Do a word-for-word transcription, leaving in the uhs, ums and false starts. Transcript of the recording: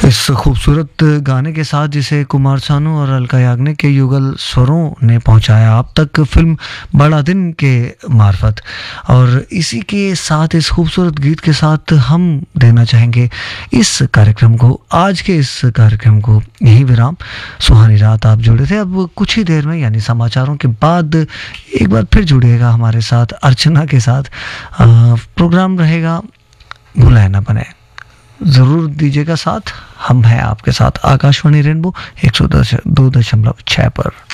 इस खूबसूरत गाने के साथ जिसे कुमार सानू और अलका याग्निक के युगल स्वरों ने पहुंचाया आप तक फिल्म बड़ा दिन के मार्फत। और इसी के साथ इस खूबसूरत गीत के साथ हम देना चाहेंगे इस कार्यक्रम को, आज के इस कार्यक्रम को यही विराम। सुहानी रात आप जुड़े थे, अब कुछ ही देर में यानी समाचारों के बाद एक बार फिर जुड़िएगा हमारे साथ अर्चना के साथ। प्रोग्राम रहेगा भुलाए ना बने, ज़रूर दीजिएगा साथ। हम हैं आपके साथ आकाशवाणी रेनबो एक सौ दो दशमलव छः पर।